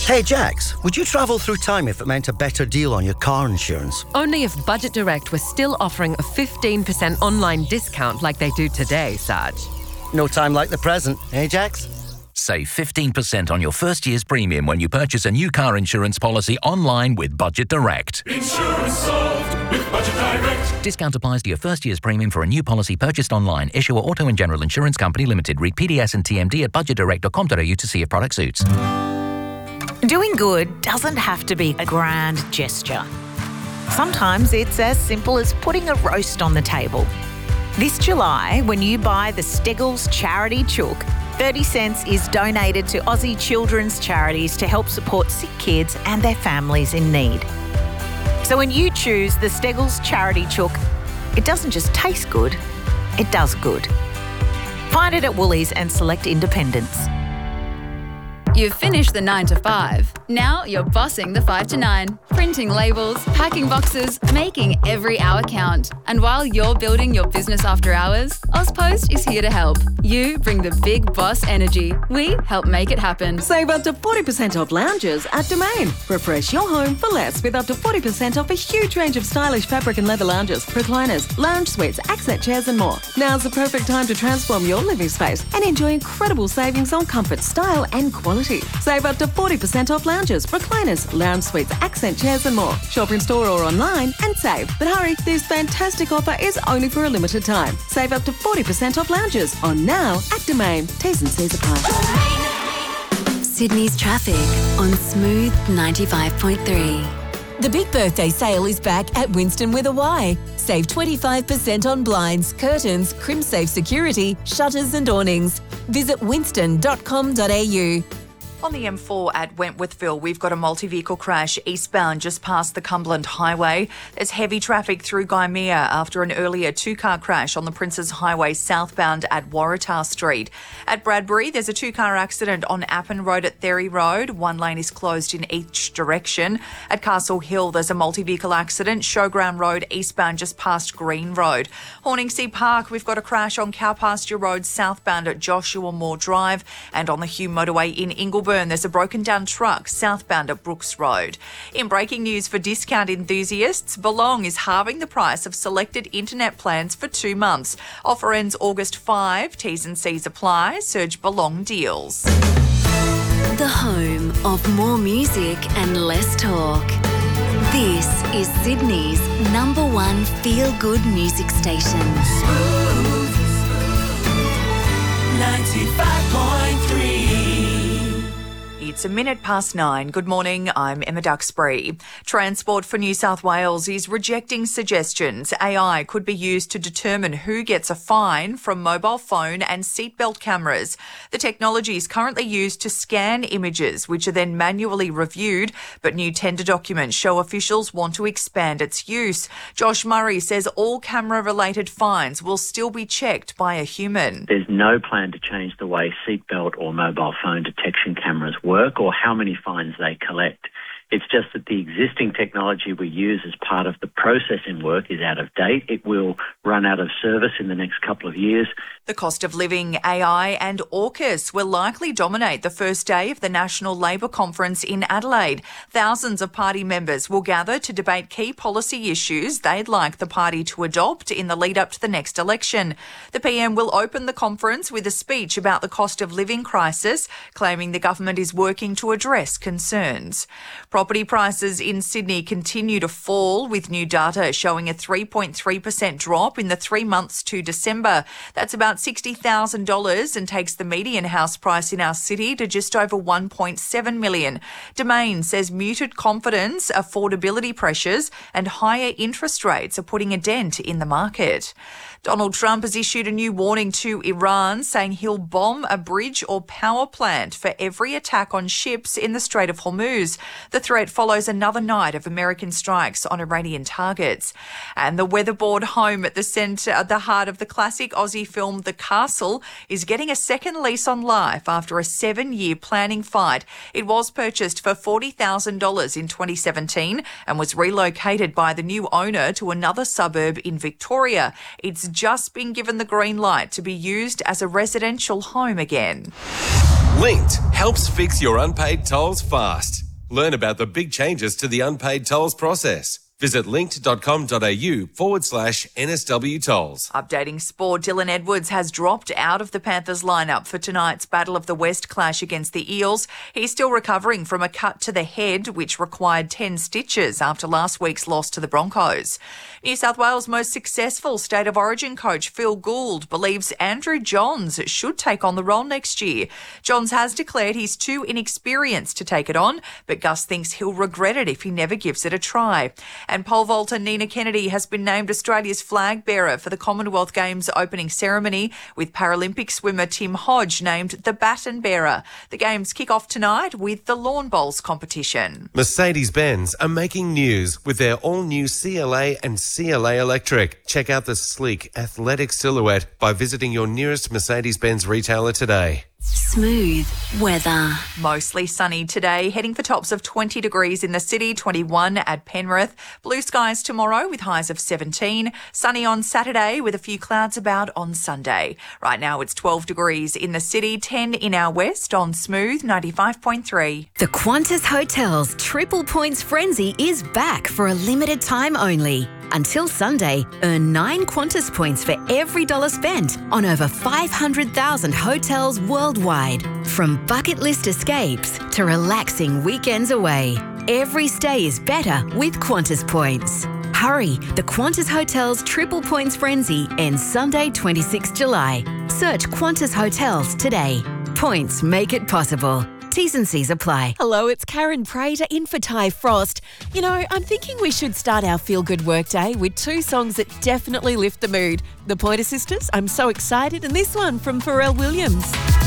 Hey Jax, would you travel through time if it meant a better deal on your car insurance? Only if Budget Direct was still offering a 15% online discount like they do today, Saj. No time like the present, eh Jax? Save 15% on your first year's premium when you purchase a new car insurance policy online with Budget Direct. Insurance solved with Budget Direct. Discount applies to your first year's premium for a new policy purchased online. Issuer Auto and General Insurance Company Limited. Read PDS and TMD at budgetdirect.com.au to see if product suits. Doing good doesn't have to be a grand gesture. Sometimes it's as simple as putting a roast on the table. This July, when you buy the Steggles Charity Chook, 30 cents is donated to Aussie children's charities to help support sick kids and their families in need. So when you choose the Steggles Charity Chook, it doesn't just taste good, it does good. Find it at Woolies and select independents. You've finished the 9 to 5. Now you're bossing the 5 to 9. Printing labels, packing boxes, making every hour count. And while you're building your business after hours, AusPost is here to help. You bring the big boss energy. We help make it happen. Save up to 40% off lounges at Domain. Refresh your home for less with up to 40% off a huge range of stylish fabric and leather lounges, recliners, lounge suites, accent chairs and more. Now's the perfect time to transform your living space and enjoy incredible savings on comfort, style and quality. Save up to 40% off lounges, recliners, lounge suites, accent chairs and more. Shop in store or online and save. But hurry, this fantastic offer is only for a limited time. Save up to 40% off lounges on now at Domain. T's and C's apply. Sydney's traffic on Smooth 95.3. The big birthday sale is back at Winston with a Y. Save 25% on blinds, curtains, CrimSafe security, shutters and awnings. Visit winston.com.au. On the M4 at Wentworthville, we've got a multi-vehicle crash eastbound just past the Cumberland Highway. There's heavy traffic through Gymea after an earlier two-car crash on the Princes Highway southbound at Waratah Street. At Bradbury, there's a two-car accident on Appin Road at Therry Road. One lane is closed in each direction. At Castle Hill, there's a multi-vehicle accident, Showground Road eastbound just past Green Road. Horningsea Park, we've got a crash on Cowpasture Road southbound at Joshua Moore Drive, and on the Hume Motorway in Ingleburn, there's a broken down truck southbound at Brooks Road. In breaking news for discount enthusiasts, Belong is halving the price of selected internet plans for 2 months. Offer ends August 5. T's and C's apply. Search Belong deals. The home of more music and less talk. This is Sydney's #1 feel-good music station. Smooth 95.3. It's 9:01. Good morning, I'm Emma Duxbury. Transport for New South Wales is rejecting suggestions AI could be used to determine who gets a fine from mobile phone and seatbelt cameras. The technology is currently used to scan images, which are then manually reviewed, but new tender documents show officials want to expand its use. Josh Murray says all camera-related fines will still be checked by a human. There's no plan to change the way seatbelt or mobile phone detection cameras work or how many fines they collect. It's just that the existing technology we use as part of the processing work is out of date. It will run out of service in the next couple of years. The cost of living, AI and AUKUS will likely dominate the first day of the National Labor Conference in Adelaide. Thousands of party members will gather to debate key policy issues they'd like the party to adopt in the lead up to the next election. The PM will open the conference with a speech about the cost of living crisis, claiming the government is working to address concerns. Property prices in Sydney continue to fall, with new data showing a 3.3% drop in the 3 months to December. That's about $60,000 and takes the median house price in our city to just over $1.7 million. Domain says muted confidence, affordability pressures and higher interest rates are putting a dent in the market. Donald Trump has issued a new warning to Iran, saying he'll bomb a bridge or power plant for every attack on ships in the Strait of Hormuz. The threat follows another night of American strikes on Iranian targets. And the weatherboard home at the heart of the classic Aussie film The Castle is getting a second lease on life after a 7-year planning fight. It was purchased for $40,000 in 2017 and was relocated by the new owner to another suburb in Victoria. It's just been given the green light to be used as a residential home again. Linked helps fix your unpaid tolls fast. Learn about the big changes to the unpaid tolls process. Visit linked.com.au/NSW tolls. Updating sport, Dylan Edwards has dropped out of the Panthers lineup for tonight's Battle of the West clash against the Eels. He's still recovering from a cut to the head, which required 10 stitches after last week's loss to the Broncos. New South Wales' most successful State of Origin coach, Phil Gould, believes Andrew Johns should take on the role next year. Johns has declared he's too inexperienced to take it on, but Gus thinks he'll regret it if he never gives it a try. And pole vaulter Nina Kennedy has been named Australia's flag bearer for the Commonwealth Games opening ceremony, with Paralympic swimmer Tim Hodge named the baton bearer. The Games kick off tonight with the lawn bowls competition. Mercedes-Benz are making news with their all-new CLA and CLA Electric. Check out the sleek, athletic silhouette by visiting your nearest Mercedes-Benz retailer today. Smooth weather. Mostly sunny today, heading for tops of 20 degrees in the city, 21 at Penrith. Blue skies tomorrow with highs of 17. Sunny on Saturday with a few clouds about on Sunday. Right now it's 12 degrees in the city, 10 in our west on Smooth 95.3. The Qantas Hotels Triple Points Frenzy is back for a limited time only. Until Sunday, earn 9 Qantas points for every dollar spent on over 500,000 hotels worldwide. From bucket list escapes to relaxing weekends away, every stay is better with Qantas points. Hurry, the Qantas Hotels Triple Points Frenzy ends Sunday, 26 July. Search Qantas Hotels today. Points make it possible. T's and C's apply. Hello, it's Karen Prater in for Ty Frost. You know, I'm thinking we should start our feel-good workday with 2 songs that definitely lift the mood. The Pointer Sisters, I'm So Excited, and this one from Pharrell Williams.